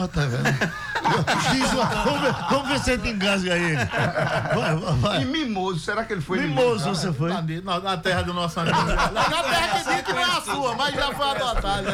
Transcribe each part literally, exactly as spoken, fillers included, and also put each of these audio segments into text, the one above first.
Porra, tá vendo? Diz lá, vamos ver, vamos ver se a gente engasga ele. Vai, vai, vai. E Mimoso, será que ele foi Mimoso, você foi? Na, na, na terra do nosso amigo. Na terra que diz que não é a sua, mas já foi adotada,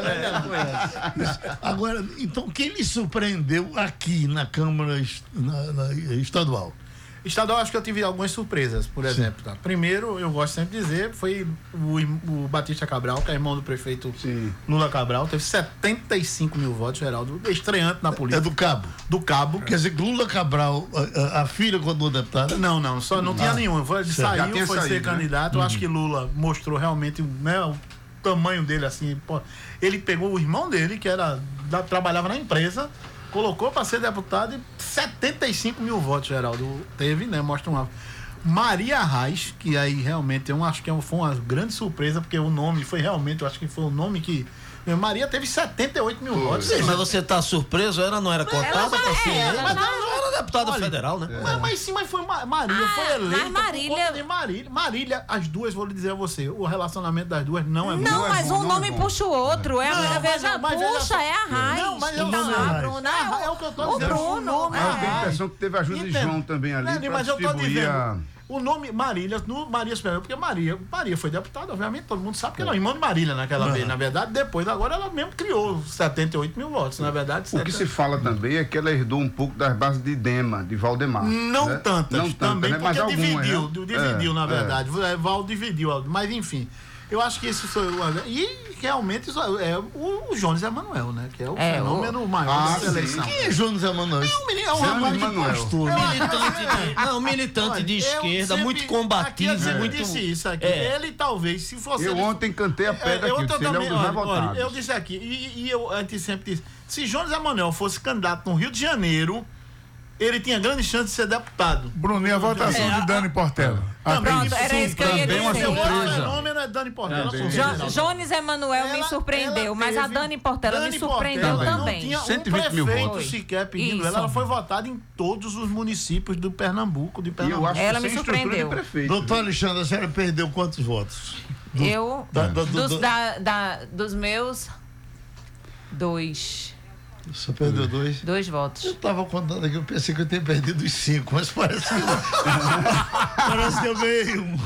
né? Agora, então, quem lhe surpreendeu aqui na Câmara na, na, estadual? Estadual, acho que eu tive algumas surpresas, por Sim. exemplo. Tá? Primeiro, eu gosto sempre de dizer, foi o, o Batista Cabral, que é irmão do prefeito Sim. Lula Cabral, teve setenta e cinco mil votos, Geraldo, estreante na política. É do Cabo? Do Cabo. Quer dizer, Lula Cabral, a, a filha quando deputada? Não, não, só não ah. tinha nenhum. Foi, saiu, foi saído, ser né? candidato. Eu uhum. acho que Lula mostrou realmente, né, o tamanho dele, assim. Pô, ele pegou o irmão dele, que era, da, trabalhava na empresa, colocou para ser deputado e setenta e cinco mil votos, Geraldo, teve, né? Mostra uma. Maria Reis, que aí realmente eu acho que foi uma grande surpresa, porque o nome foi realmente, eu acho que foi o nome que. Maria teve setenta e oito mil votos. Sim, mas você tá surpreso? Ela não era cotada para ser ela, mas não, não era deputada olha, federal, né? É. Mas, mas sim, mas foi Marília, ah, foi eleita mas Marília... de Marília. Marília, as duas, vou lhe dizer a você, o relacionamento das duas não é bom. Não, não mas é bom, um nome é puxa o outro. É, não, veja, mas, puxa, mas, é a Raiz. Não, mas eu não, não, a Bruna é, é o que eu tô o dizendo. Bruno. O nome é, é eu tenho a impressão que teve a ajuda de João também ali. Não, mas eu tô dizendo. O nome Marília, no Maria Superior, porque Maria, Maria foi deputada, obviamente, todo mundo sabe que ela é irmã de Marília naquela uhum. vez, na verdade, depois, agora ela mesmo criou setenta e oito mil votos, na verdade. O que se fala também é que ela herdou um pouco das bases de Dema, de Valdemar. Não né? tantas, Não também, tantas, né? porque Mas dividiu, algumas, né? dividiu, é, na verdade, é. Val dividiu, mas enfim. Eu acho que isso foi o... E realmente isso é o, o Jones Emanuel, né? Que é o é, fenômeno o... maior ah, da seleção. Quem é Jones Emanuel? É um menino, é um rapaz de postura. Militante de, não, militante Olha, de esquerda, sempre, muito combativo. Eu muito... disse isso aqui. É. Ele talvez, se fosse... Eu ele... ontem cantei a pedra eu, aqui, eu, ele é um dos mais votados. Eu disse aqui, e, e eu antes sempre disse, se Jones Emanuel fosse candidato no Rio de Janeiro, ele tinha grande chance de ser deputado. Bruninho, a votação é, de Dani Portela. Pronto, era isso que eu ia dizer. Uma surpresa. O fenômeno é Dani Portela. Jo, Jones Emanuel ela, me surpreendeu, mas a Dani Portela Dani me surpreendeu Portela também. Não tinha um prefeito sequer pedindo ela. Ela foi votada em todos os municípios do Pernambuco, de Pernambuco. Eu acho ela me surpreendeu. Doutor Alexandre, a senhora perdeu quantos votos? Do, eu, da, da, do, dos, do, da, da, dos meus, dois. Você perdeu dois? Dois votos. Eu tava contando aqui, eu pensei que eu tinha perdido os cinco, mas parece que parece que eu ganhei um.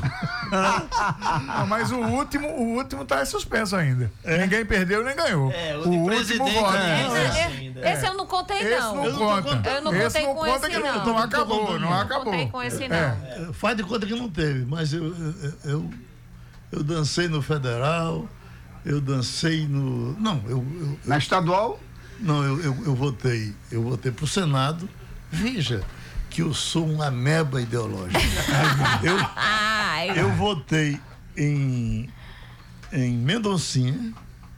Não, mas o último, o último tá em suspenso ainda. É. Ninguém perdeu nem ganhou. É, o, o último voto. É. Esse, é. esse eu não contei, esse não. não eu conta. Não, eu não esse contei não com conta esse, que não. não, não acabou, não, não acabou. Não contei com esse, não. É. Faz de conta que não teve, mas eu, eu, eu, eu dancei no Federal, eu dancei no... Não, eu... eu Na estadual? Não, eu, eu, eu votei, eu votei pro Senado. Veja que eu sou um ameba ideológico. eu, eu votei em, em Mendoncinha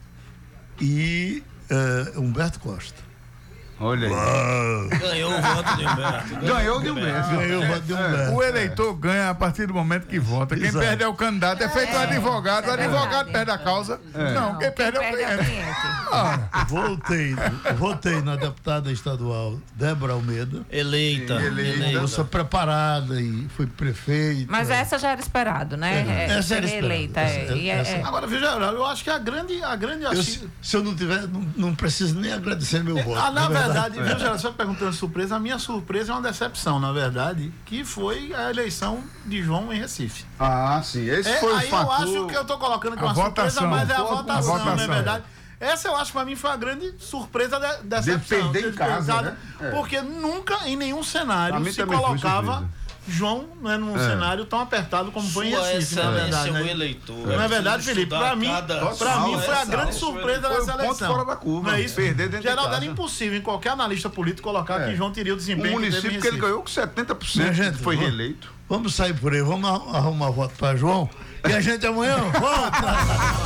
e uh, Humberto Costa. Olha aí. Uau. Ganhou o voto de Humberto. Ganhou de Humberto. Ganhou o voto de Humberto. O eleitor ganha a partir do momento que vota. Quem Exato. perde é o candidato. É feito o é, advogado. O advogado verdade. perde a causa. É. Não, Não, quem, quem perde, perde é o cliente. Ah. Voltei, votei na deputada estadual Débora Almeida. Eleita. Sim, eleita. Moça preparada e foi prefeita. Mas essa já era esperado, né? É, essa era esperada. Eleita. Essa, é, essa. é. Agora, veja, eu acho que a grande... A grande eu, se, se eu não tiver, não, não preciso nem agradecer meu voto. Ah, na, na verdade, verdade veja, só perguntando surpresa, a minha surpresa é uma decepção, na verdade, que foi a eleição de João em Recife. Ah, sim. Esse é, foi o aí fator... eu acho que eu tô colocando aqui a uma votação. surpresa, mas é a votação, a votação, não é verdade? Essa eu acho pra mim foi a grande surpresa de, decepção. De perder em casa, né? É. Porque nunca em nenhum cenário se colocava João, né, num é. cenário tão apertado como foi em Recife, na verdade. Né? Eleitor. Na verdade, Felipe, pra mim, pra mim foi a grande surpresa dessa eleição. Fora da curva. Não é isso? Perder dentro Geraldo, de casa. era impossível em qualquer analista político colocar é. que João teria o desempenho um município que, que ele ganhou com setenta por cento, gente, foi vamos, reeleito. Vamos sair por aí, vamos arrumar voto pra João e a gente amanhã volta.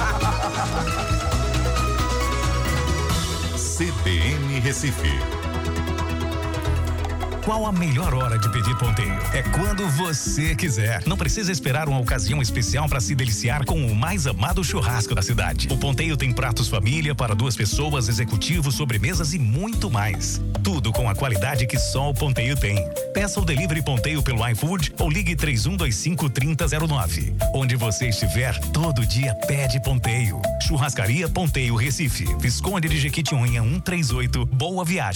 C B N Recife. Qual a melhor hora de pedir ponteio? É quando você quiser. Não precisa esperar uma ocasião especial para se deliciar com o mais amado churrasco da cidade. O ponteio tem pratos família para duas pessoas, executivos, sobremesas e muito mais. Tudo com a qualidade que só o Ponteio tem. Peça o delivery Ponteio pelo iFood ou ligue três um dois cinco, três zero zero nove. Onde você estiver, todo dia pede Ponteio. Churrascaria Ponteio Recife. Visconde de Jequitinhonha cento e trinta e oito. Boa viagem.